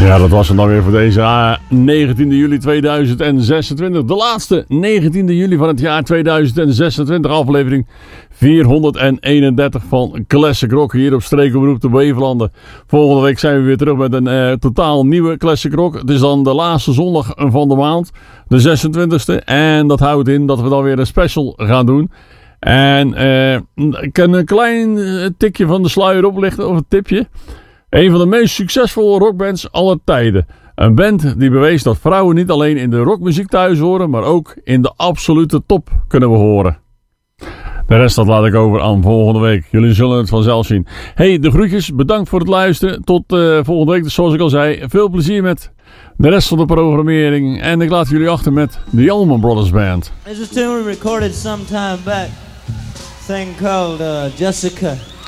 Ja, dat was het dan weer voor deze 19 juli 2026. De laatste 19 juli van het jaar 2026. Aflevering 431 van Classic Rock hier op Streekomroep de Beverlanden. Volgende week zijn we weer terug met een totaal nieuwe Classic Rock. Het is dan de laatste zondag van de maand, de 26e. En dat houdt in dat we dan weer een special gaan doen. En ik kan een klein tikje van de sluier oplichten, of een tipje. Een van de meest succesvolle rockbands aller tijden. Een band die bewees dat vrouwen niet alleen in de rockmuziek thuis horen, maar ook in de absolute top kunnen behoren. De rest dat laat ik over aan volgende week. Jullie zullen het vanzelf zien. Hey, de groetjes. Bedankt voor het luisteren. Tot volgende week. Dus zoals ik al zei, veel plezier met de rest van de programmering. En ik laat jullie achter met de Allman Brothers Band. This is a tune we recorded some time back. Thing called Jessica.